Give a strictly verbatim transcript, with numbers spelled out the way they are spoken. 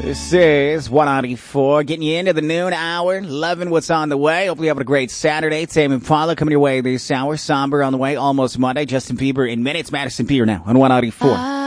This is one ninety-four, getting you into the noon hour, loving what's on the way. Hopefully you're having a great Saturday. Tame Impala coming your way this hour. Somber on the way, almost Monday. Justin Bieber in minutes. Madison Beer now on one ninety-four. Uh